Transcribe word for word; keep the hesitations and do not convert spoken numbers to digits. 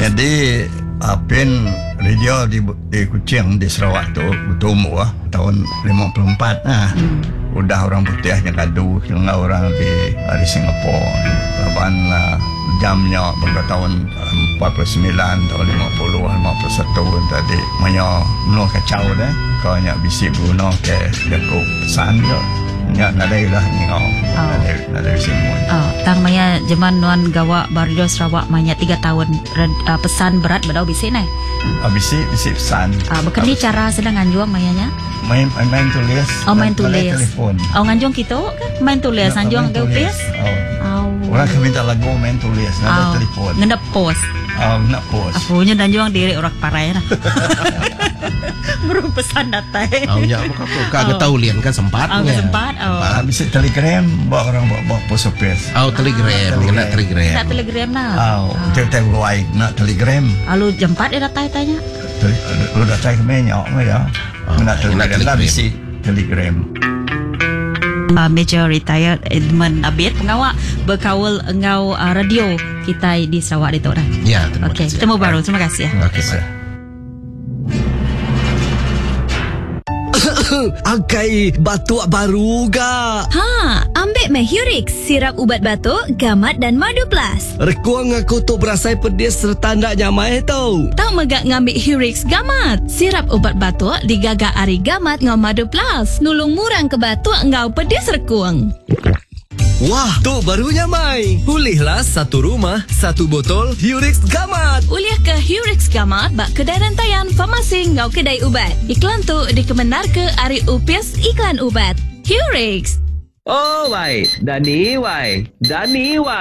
Jadi Apin radio di, di Kuching di Sarawak tu bertumbuh ah, tahun lima puluh empat nah. Hmm. Udah orang putih yang kadu dengan orang di di Singapura. Laban uh, jamnya pada tahun empat puluh sembilan tahun lima puluh lima puluh satu tadi banyak menua kacau dah. Kau nyak bisik guna ke Jakub pesan je. Nyak nadai lah ni kau. Nadai nadai semua. Oh, tang maya zaman nuan gawa Barrio Sarawak maya tiga tahun uh, pesan berat badau bisik nai. Ah bisik bisik pesan. Ah bekeni cara sedang anjuang mayanya. Main main tulis. Oh main tulis. Telefon. Oh nganjung kita kan main tulis anjuang ke upis. Oh. Orang minta lagu main tulis nada oh. Telefon. Ngendap post. Oh nak post. Apunya danjuang diri orang parai lah. Baru pesan datai. Oh ya bukan bukan oh. Tahu lian kan sempat. Oh sempat. Oh. Ah bisa telegram bawa orang bawa bawa post office. Oh telegram, nak telegram. Nak telegram lah. Oh, kita buat nak telegram. Lalu jam empat dia datai tanya. Lu datai ke menyok ya. Nak telegram lah bisa telegram. Uh, Major Retired Edmund Abid pengawal berkawal engau uh, radio kita di Sarawak di Tora. Ya, terima okay, kasih. Ketemu baru. Terima kasih ya. Okey, baik. Akai batuk baru ga? Ha, ambil Mehurix, sirap ubat batuk, gamat dan madu plus. Rekuang aku tu berasai pedis serta ndak nyamai tau. Tak megak ngambil Hurix gamat. Sirap ubat batuk digagak ari gamat ngau madu plus. Nulung murang ke batuk ngau pedis rekuang. Wah, tu barunya mai. Pulihlah satu rumah, satu botol Hurix Gamat. Uliah ke Hurix Gamat bak kedai rantaian farmasi ngau kedai ubat. Iklan tu dikemenar ke ari upis iklan ubat. Hurix. Oh, wai. Dani, wai. Dani, wai.